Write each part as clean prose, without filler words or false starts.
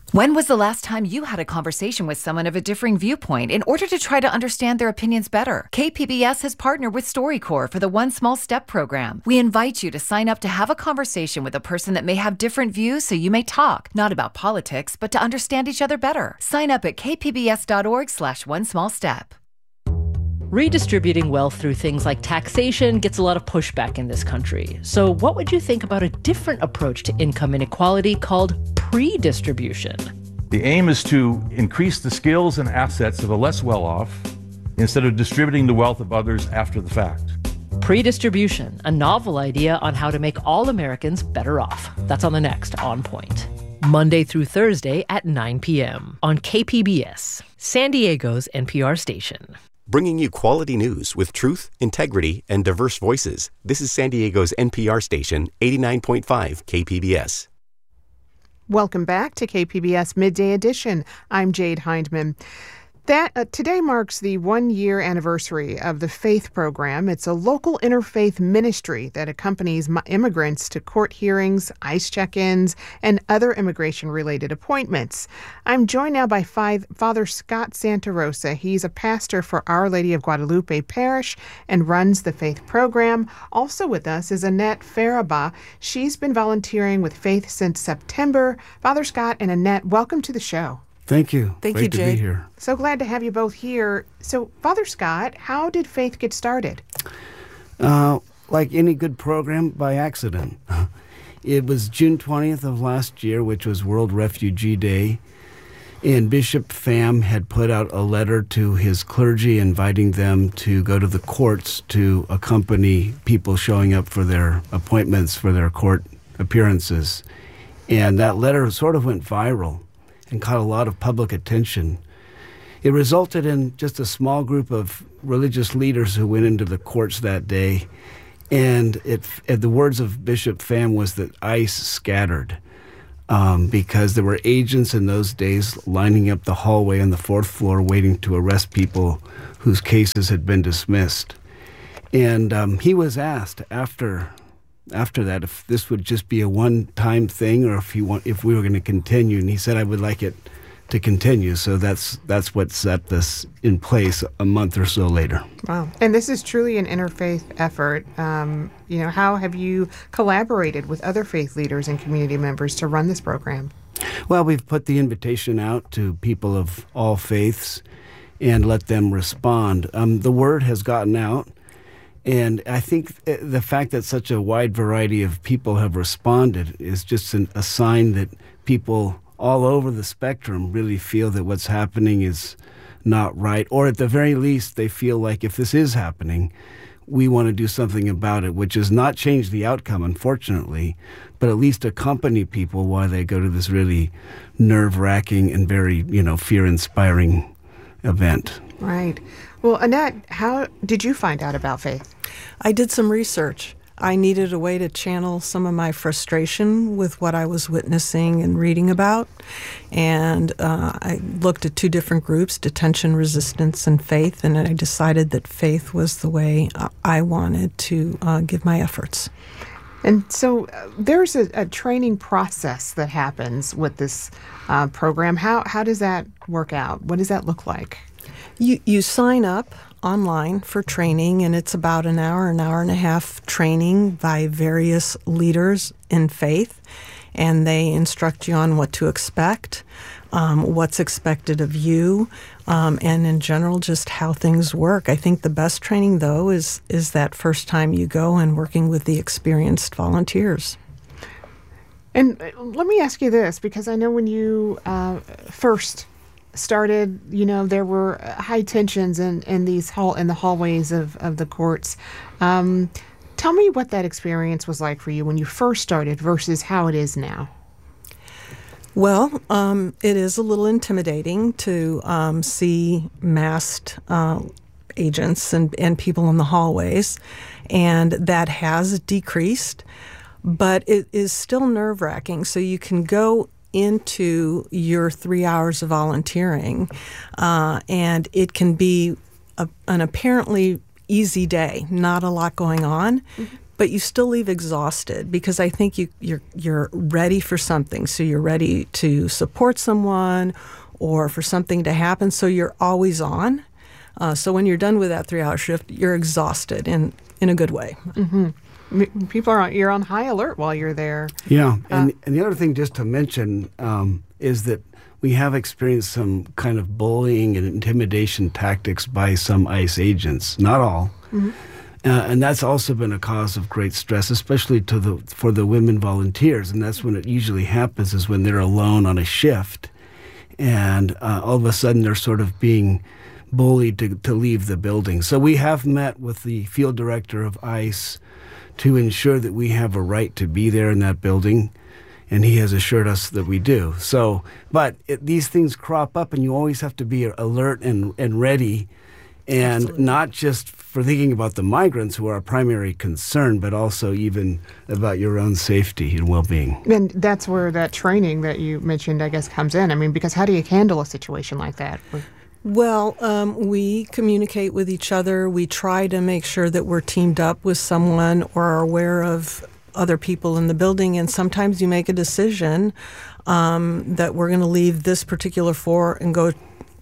When was the last time you had a conversation with someone of a differing viewpoint in order to try to understand their opinions better? KPBS has partnered with StoryCorps for the One Small Step program. We invite you to sign up to have a conversation with a person that may have different views so you may talk, not about politics, but to understand each other better. Sign up at kpbs.org/onesmallstep. Redistributing wealth through things like taxation gets a lot of pushback in this country. So what would you think about a different approach to income inequality called pre-distribution? The aim is to increase the skills and assets of the less well-off instead of distributing the wealth of others after the fact. Pre-distribution, a novel idea on how to make all Americans better off. That's on the next On Point. Monday through Thursday at 9 p.m. on KPBS, San Diego's NPR station. Bringing you quality news with truth, integrity, and diverse voices. This is San Diego's NPR station, 89.5 KPBS. Welcome back to KPBS Midday Edition. I'm Jade Hindman. Today marks the one-year anniversary of the FAITH program. It's a local interfaith ministry that accompanies immigrants to court hearings, ICE check-ins, and other immigration-related appointments. I'm joined now by Father Scott Santarosa. He's a pastor for Our Lady of Guadalupe Parish and runs the FAITH program. Also with us is Annette Faraba. She's been volunteering with FAITH since September. Father Scott and Annette, welcome to the show. Thank you. Thank Great you, Jay. to be here. So glad to have you both here. So, Father Scott, how did FAITH get started? Like any good program, by accident. It was June 20th of last year, which was World Refugee Day, and Bishop Pham had put out a letter to his clergy inviting them to go to the courts to accompany people showing up for their appointments, for their court appearances. And that letter sort of went viral and caught a lot of public attention. It resulted in just a small group of religious leaders who went into the courts that day, and the words of Bishop Pham was that ICE scattered because there were agents in those days lining up the hallway on the fourth floor waiting to arrest people whose cases had been dismissed. And he was asked after that if this would just be a one-time thing or if we were going to continue, and he said, I would like it to continue. So that's what set this in place a month or so later. Wow. And this is truly an interfaith effort. How have you collaborated with other faith leaders and community members to run this program? Well, we've put the invitation out to people of all faiths and let them respond. The word has gotten out. And I think the fact that such a wide variety of people have responded is just a sign that people all over the spectrum really feel that what's happening is not right. Or at the very least, they feel like if this is happening, we want to do something about it, which is not change the outcome, unfortunately, but at least accompany people while they go to this really nerve-wracking and very, fear-inspiring event. Right. Well, Annette, how did you find out about FAITH? I did some research. I needed a way to channel some of my frustration with what I was witnessing and reading about. And I looked at two different groups, detention resistance and FAITH, and I decided that FAITH was the way I wanted to give my efforts. And so there's a training process that happens with this program. How does that work out? What does that look like? You sign up online for training, and it's about an hour and a half training by various leaders in faith, and they instruct you on what to expect, what's expected of you, and in general, just how things work. I think the best training, though, is that first time you go and working with the experienced volunteers. And let me ask you this, because I know when you first started, there were high tensions in the hallways of the courts. Tell me what that experience was like for you when you first started versus how it is now. Well, it is a little intimidating to see masked agents and people in the hallways, and that has decreased, but it is still nerve-wracking. So you can go into your 3 hours of volunteering, and it can be an apparently easy day, not a lot going on, but you still leave exhausted because I think you're ready for something. So you're ready to support someone or for something to happen. So you're always on. So when you're done with that 3-hour shift, you're exhausted in a good way. Mm-hmm. You're on high alert while you're there. Yeah, and the other thing just to mention is that we have experienced some kind of bullying and intimidation tactics by some ICE agents, not all. Mm-hmm. And that's also been a cause of great stress, especially for the women volunteers. And that's when it usually happens, is when they're alone on a shift. And all of a sudden they're sort of being bullied to leave the building. So we have met with the field director of ICE to ensure that we have a right to be there in that building, and he has assured us that we do. So, but these things crop up, and you always have to be alert and ready, and Absolutely. Not just for thinking about the migrants who are our primary concern, but also even about your own safety and well-being. And that's where that training that you mentioned, I guess, comes in. I mean, because how do you handle a situation like that? Well, we communicate with each other. We try to make sure that we're teamed up with someone or are aware of other people in the building. And sometimes you make a decision that we're going to leave this particular floor and go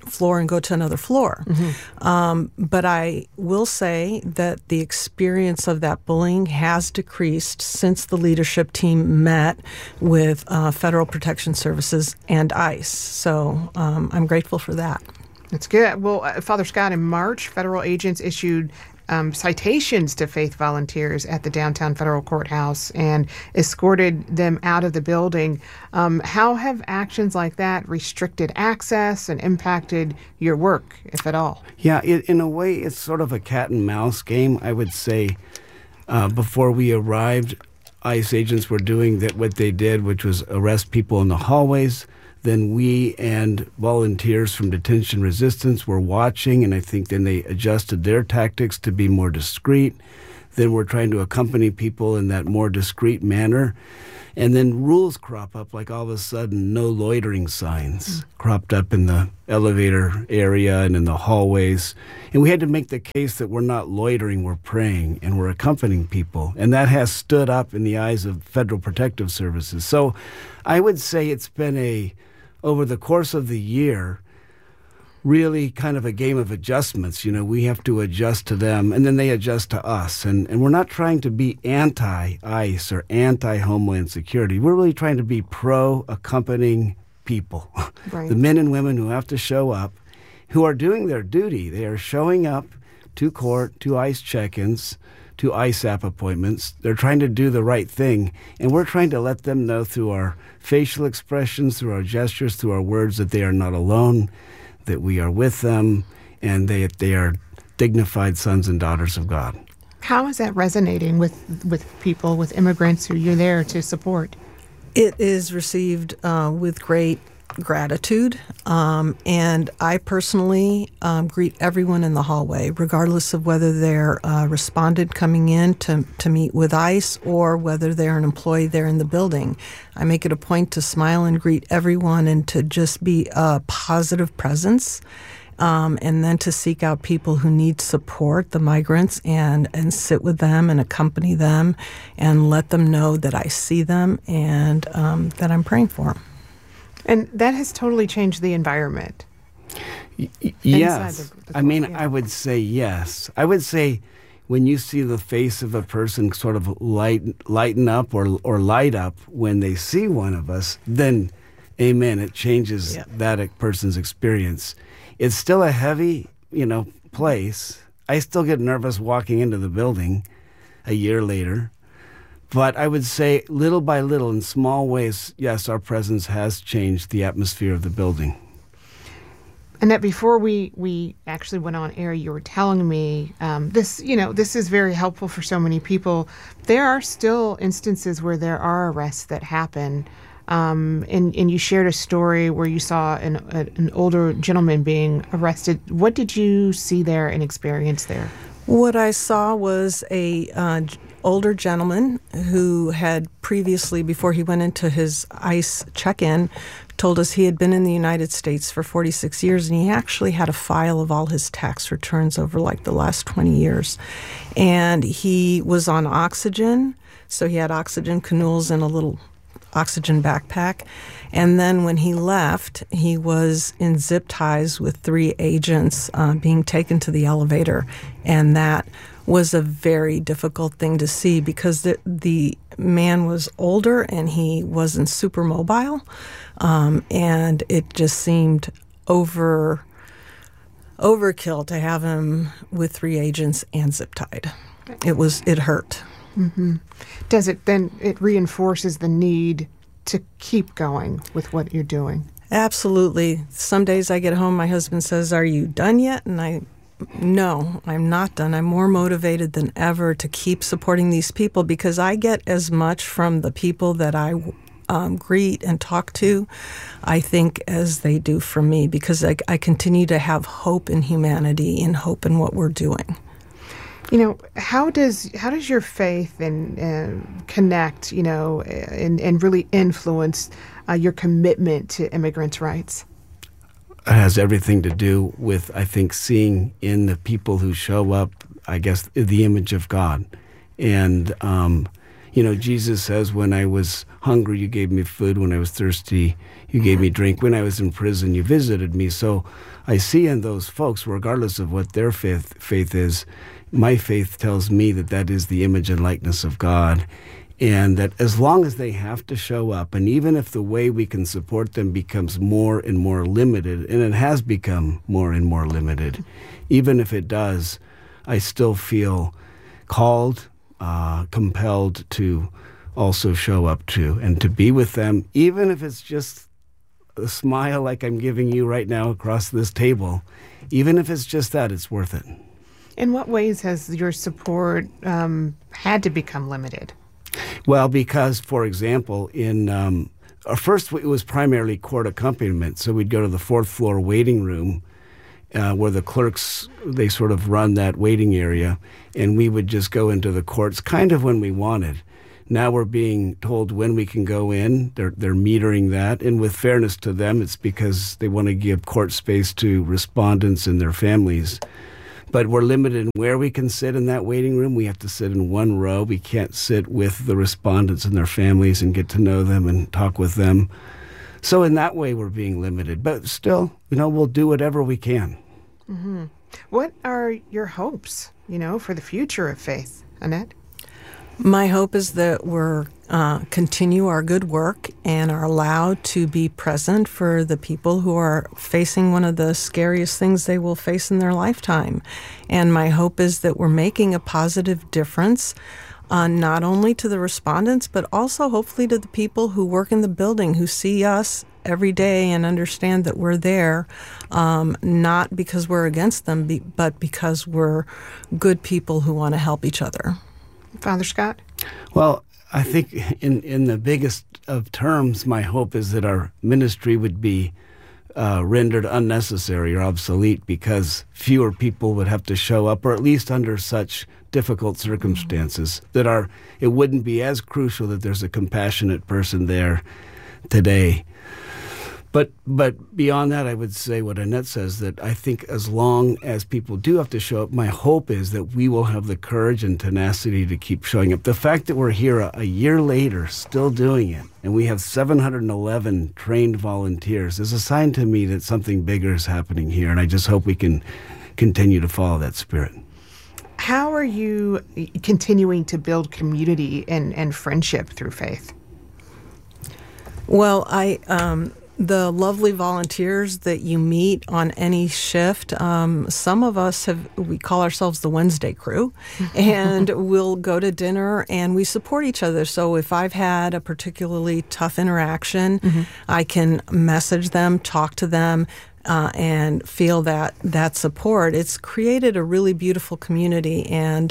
to another floor. Mm-hmm. But I will say that the experience of that bullying has decreased since the leadership team met with Federal Protection Services and ICE. So I'm grateful for that. That's good. Well, Father Scott, in March, federal agents issued citations to faith volunteers at the downtown federal courthouse and escorted them out of the building. How have actions like that restricted access and impacted your work, if at all? Yeah, in a way, it's sort of a cat and mouse game. I would say before we arrived, ICE agents were doing what they did, which was arrest people in the hallways. Then we and volunteers from Detention Resistance were watching, and I think then they adjusted their tactics to be more discreet. Then we're trying to accompany people in that more discreet manner. And then rules crop up, like all of a sudden no loitering signs cropped up in the elevator area and in the hallways. And we had to make the case that we're not loitering, we're praying, and we're accompanying people. And that has stood up in the eyes of Federal Protective Services. So I would say it's been over the course of the year, really kind of a game of adjustments. You know, we have to adjust to them, and then they adjust to us. And we're not trying to be anti-ICE or anti-Homeland Security. We're really trying to be pro-accompanying people. Right. The men and women who have to show up, who are doing their duty. They are showing up to court, to ICE check-ins, to ISAP appointments. They're trying to do the right thing, and we're trying to let them know through our facial expressions, through our gestures, through our words that they are not alone, that we are with them, and they are dignified sons and daughters of God. How is that resonating with people, with immigrants who you're there to support? It is received with great gratitude, and I personally greet everyone in the hallway, regardless of whether they're a respondent coming in to meet with ICE or whether they're an employee there in the building. I make it a point to smile and greet everyone and to just be a positive presence, and then to seek out people who need support, the migrants, and sit with them and accompany them and let them know that I see them and that I'm praying for them. And that has totally changed the environment. Yes. I would say yes. I would say when you see the face of a person sort of lighten up or light up when they see one of us, then, amen, it changes that person's experience. It's still a heavy, place. I still get nervous walking into the building a year later. But I would say little by little, in small ways, yes, our presence has changed the atmosphere of the building. Annette, before we actually went on air, you were telling me this is very helpful for so many people. There are still instances where there are arrests that happen. And you shared a story where you saw an older gentleman being arrested. What did you see there and experience there? What I saw was a older gentleman who had previously, before he went into his ICE check-in, told us he had been in the United States for 46 years, and he actually had a file of all his tax returns over like the last 20 years. And he was on oxygen, so he had oxygen canoes and a little oxygen backpack. And then when he left, he was in zip ties with 3 agents being taken to the elevator. And that was a very difficult thing to see because the man was older and he wasn't super mobile. And it just seemed overkill to have him with 3 agents and zip tied. It hurt. Mm-hmm. Does it then, it reinforces the need to keep going with what you're doing? Absolutely. Some days I get home, my husband says, "Are you done yet?" And no, I'm not done. I'm more motivated than ever to keep supporting these people because I get as much from the people that I greet and talk to, I think, as they do from me because I continue to have hope in humanity and hope in what we're doing. You know, how does your faith and connect, and really influence your commitment to immigrants' rights? It has everything to do with, I think, seeing in the people who show up, I guess, the image of God. And, Jesus says, when I was hungry, you gave me food. When I was thirsty, you gave me drink. When I was in prison, you visited me. So I see in those folks, regardless of what their faith is, my faith tells me that is the image and likeness of God. And that as long as they have to show up, and even if the way we can support them becomes more and more limited, and it has become more and more limited, even if it does, I still feel called, compelled to also show up to and to be with them, even if it's just a smile like I'm giving you right now across this table. Even if it's just that, it's worth it. In what ways has your support had to become limited? Well, because, for example, first it was primarily court accompaniment. So we'd go to the 4th floor waiting room where the clerks, they sort of run that waiting area, and we would just go into the courts kind of when we wanted. Now we're being told when we can go in. They're metering that. And with fairness to them, it's because they want to give court space to respondents and their families. But we're limited in where we can sit in that waiting room. We have to sit in one row. We can't sit with the respondents and their families and get to know them and talk with them. So in that way, we're being limited. But still, we'll do whatever we can. Mm-hmm. What are your hopes, for the future of faith, Annette? My hope is that we're continue our good work and are allowed to be present for the people who are facing one of the scariest things they will face in their lifetime. And my hope is that we're making a positive difference not only to the respondents, but also hopefully to the people who work in the building, who see us every day and understand that we're there, not because we're against them, but because we're good people who want to help each other. Father Scott? Well, I think in the biggest of terms, my hope is that our ministry would be rendered unnecessary or obsolete because fewer people would have to show up, or at least under such difficult circumstances, that it wouldn't be as crucial that there's a compassionate person there today. But beyond that, I would say what Annette says, that I think as long as people do have to show up, my hope is that we will have the courage and tenacity to keep showing up. The fact that we're here a year later still doing it, and we have 711 trained volunteers, is a sign to me that something bigger is happening here, and I just hope we can continue to follow that spirit. How are you continuing to build community and friendship through faith? Well, the lovely volunteers that you meet on any shift, some of us we call ourselves the Wednesday crew, and we'll go to dinner and we support each other. So if I've had a particularly tough interaction, I can message them, talk to them, and feel that support. It's created a really beautiful community and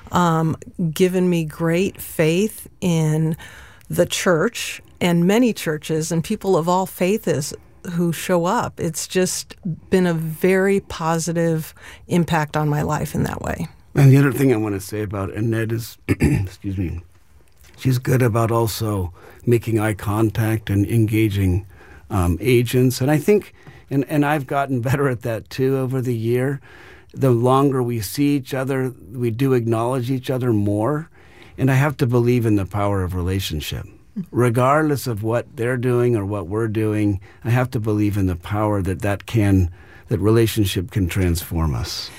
given me great faith in the church and many churches and people of all faiths who show up. It's just been a very positive impact on my life in that way. And the other thing I want to say about Annette is, excuse me, she's good about also making eye contact and engaging agents. And I think, and I've gotten better at that too over the year. The longer we see each other, we do acknowledge each other more. And I have to believe in the power of relationship. Regardless of what they're doing or what we're doing, I have to believe in the power that relationship can transform us.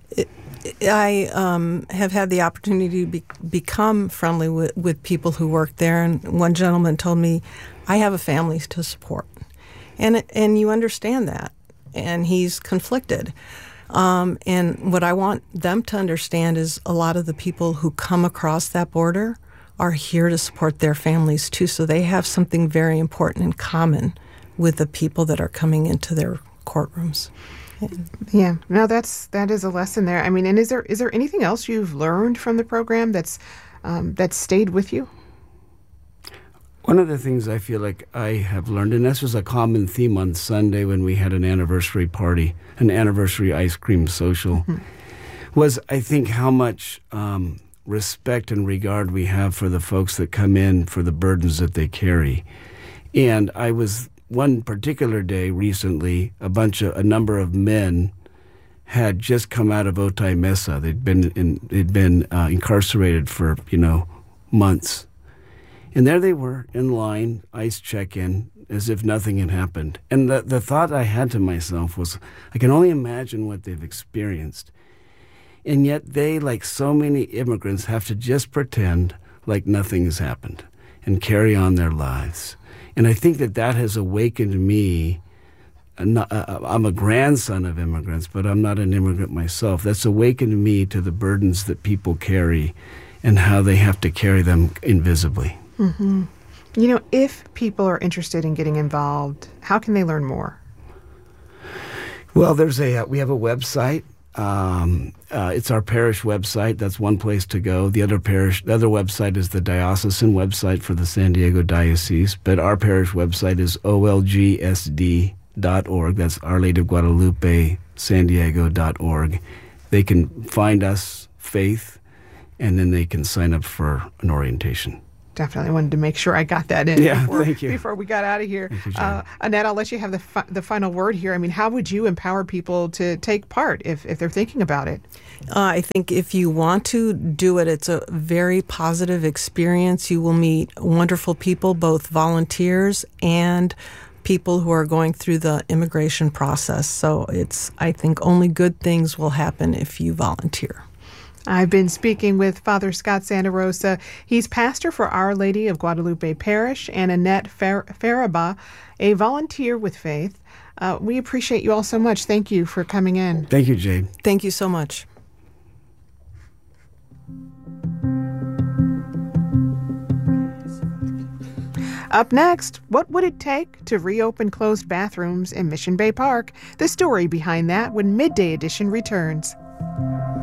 I have had the opportunity to become friendly with people who work there, and one gentleman told me, I have a family to support. And you understand that, and he's conflicted. And what I want them to understand is a lot of the people who come across that border are here to support their families too, so they have something very important in common with the people that are coming into their courtrooms. Yeah, no, that is a lesson there. I mean, and is there anything else you've learned from the program that's stayed with you? One of the things I feel like I have learned, and this was a common theme on Sunday when we had an anniversary party, an anniversary ice cream social, was I think how much respect and regard we have for the folks that come in for the burdens that they carry. And I was one particular day recently, a number of men had just come out of Otay Mesa. They'd been incarcerated for months, and there they were in line, ICE check-in, as if nothing had happened. And the thought I had to myself was, I can only imagine what they've experienced, and yet they, like so many immigrants, have to just pretend like nothing has happened and carry on their lives. And I think that has awakened me. I'm a grandson of immigrants, but I'm not an immigrant myself. That's awakened me to the burdens that people carry and how they have to carry them invisibly. Mm-hmm. If people are interested in getting involved, how can they learn more? Well, we have a website. It's our parish website. That's one place to go. The other website is the diocesan website for the San Diego Diocese, but our parish website is olgsd.org. That's Our Lady of Guadalupe, San Diego.org. They can find us, Faith, and then they can sign up for an orientation. Definitely wanted to make sure I got that in thank you. Before we got out of here. Thank you, Annette, I'll let you have the final word here. I mean, how would you empower people to take part if they're thinking about it? I think if you want to do it, it's a very positive experience. You will meet wonderful people, both volunteers and people who are going through the immigration process. So I think only good things will happen if you volunteer. I've been speaking with Father Scott Santa Rosa. He's pastor for Our Lady of Guadalupe Parish, and Annette Faraba, a volunteer with Faith. We appreciate you all so much. Thank you for coming in. Thank you, Jade. Thank you so much. Up next, what would it take to reopen closed bathrooms in Mission Bay Park? The story behind that when Midday Edition returns.